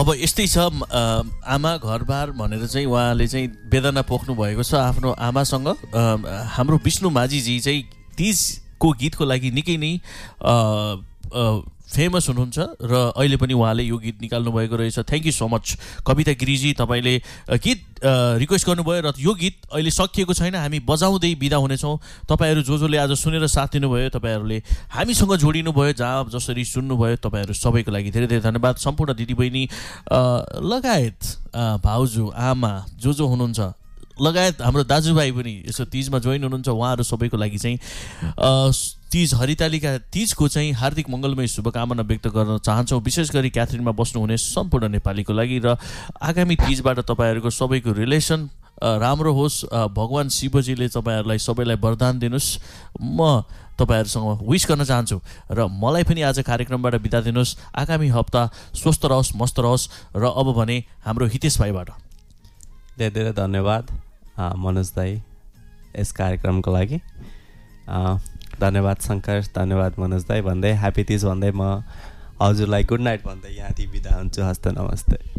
अब यस्तै छ आमा घरबार भनेर चाहिँ उहाँले चाहिँ वेदना पोख्नु भएको छ आफ्नो आमासँग। हाम्रो विष्णु माझीजी चाहिँ तीजको गीतको लागि निकै नै फेमस हुनुहुन्छ र अहिले पनि उहाँले यो गीत निकाल्नु भएको रहेछ। थ्याङ्क यू सो मच कविता गिरिजी, तपाईँले गीत रिक्वेस्ट गर्नुभयो र यो गीत अहिले सकिएको छैन, हामी बजाउँदै बिदा हुनेछौँ। तपाईँहरू जसले आज सुनेर साथ दिनुभयो, तपाईँहरूले हामीसँग जोडिनु भयो, जहाँ जसरी सुन्नुभयो, तपाईँहरू सबैको लागि धेरै धेरै धन्यवाद। सम्पूर्ण दिदीबहिनी लगायत भाउजू आमा जो हुनुहुन्छ लगायत हाम्रो दाजुभाइ पनि यसो तिजमा जोइन हुनुहुन्छ, उहाँहरू सबैको लागि चाहिँ तीज हरितालिका तीजको चाहिँ हार्दिक मङ्गलमय शुभकामना व्यक्त गर्न चाहन्छौँ। विशेष गरी क्याथरिनमा बस्नुहुने सम्पूर्ण नेपालीको लागि र आगामी तीजबाट तपाईँहरूको सबैको रिलेसन राम्रो होस्। भगवान् शिवजीले तपाईँहरूलाई सबैलाई वरदान दिनुहोस्। म तपाईँहरूसँग विश गर्न चाहन्छु र मलाई पनि आज कार्यक्रमबाट बिदा दिनुहोस्। आगामी हप्ता स्वस्थ रहोस्, मस्त रहोस्। र अब भने हाम्रो हितेश भाइबाट धेरै धेरै धन्यवाद मनोज दाई यस कार्यक्रमको लागि। धन्यवाद शङ्कर, धन्यवाद मनोज दाई भन्दै ह्याप्पी तीज भन्दै म हजुरलाई गुड नाइट भन्दै यहाँदेखि बिदा हुन्छु। हस्त नमस्ते।